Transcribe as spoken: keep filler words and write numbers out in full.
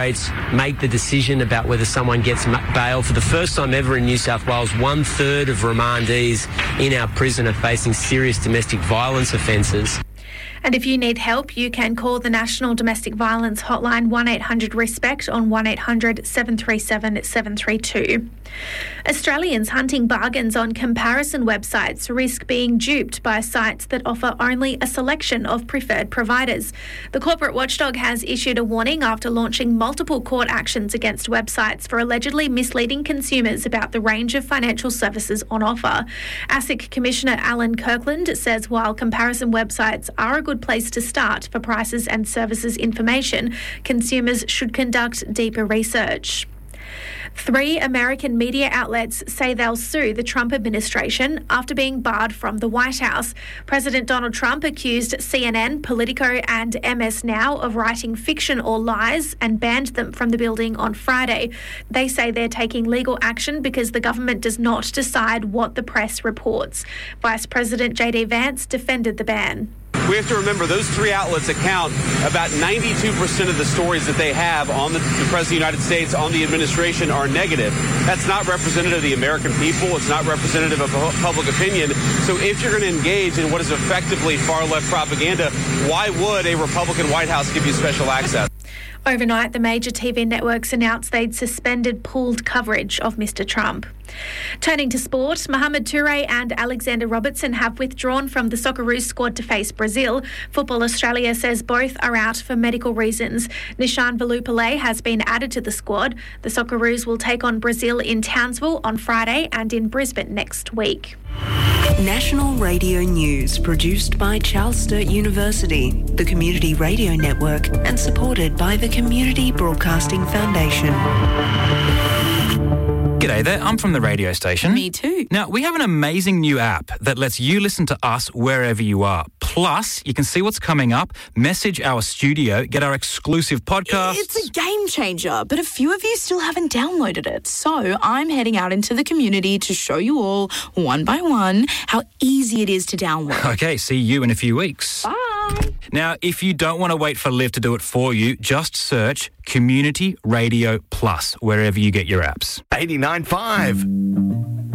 make the decision about whether someone gets bail. For the first time ever in New South Wales, one third of remandees in our prison are facing serious domestic violence offences. And if you need help, you can call the National Domestic Violence Hotline one eight hundred RESPECT on one eight hundred seven three seven seven three two. Australians hunting bargains on comparison websites risk being duped by sites that offer only a selection of preferred providers. The corporate watchdog has issued a warning after launching multiple court actions against websites for allegedly misleading consumers about the range of financial services on offer. ASIC Commissioner Alan Kirkland says while comparison websites are a good place to start for prices and services information, consumers should conduct deeper research. Three American media outlets say they'll sue the Trump administration after being barred from the White House. President Donald Trump accused C N N, Politico and M S Now of writing fiction or lies and banned them from the building on Friday. They say they're taking legal action because the government does not decide what the press reports. Vice President J D Vance defended the ban. We have to remember those three outlets account about ninety-two percent of the stories that they have on the, the President of the United States, on the administration, are negative. That's not representative of the American people. It's not representative of public opinion. So if you're going to engage in what is effectively far-left propaganda, why would a Republican White House give you special access? Overnight, the major T V networks announced they'd suspended pooled coverage of Mister Trump. Turning to sport, Mohamed Toure and Alexander Robertson have withdrawn from the Socceroos squad to face Brazil. Football Australia says both are out for medical reasons. Nishan Velupillay has been added to the squad. The Socceroos will take on Brazil in Townsville on Friday and in Brisbane next week. National Radio News, produced by Charles Sturt University, the Community Radio Network, and supported by the Community Broadcasting Foundation. G'day there, I'm from the radio station. Me too. Now, we have an amazing new app that lets you listen to us wherever you are. Plus, you can see what's coming up, message our studio, get our exclusive podcasts. It's a game changer, but a few of you still haven't downloaded it. So I'm heading out into the community to show you all, one by one, how easy it is to download. Okay, see you in a few weeks. Bye. Now, if you don't want to wait for Liv to do it for you, just search Community Radio Plus wherever you get your apps. eighty-nine point five